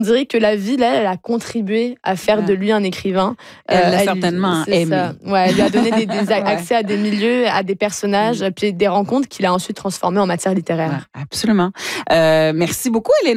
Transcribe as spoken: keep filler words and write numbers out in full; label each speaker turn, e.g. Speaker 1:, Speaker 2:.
Speaker 1: On dirait que la vie, là, elle a contribué à faire ouais. de lui un écrivain.
Speaker 2: Elle euh, l'a certainement
Speaker 1: lui,
Speaker 2: aimé.
Speaker 1: Ça. Ouais, elle lui a donné des, des accès ouais. à des milieux, à des personnages, mmh. puis des rencontres qu'il a ensuite transformées en matière littéraire.
Speaker 2: Ouais, absolument. Euh, merci beaucoup, Elena.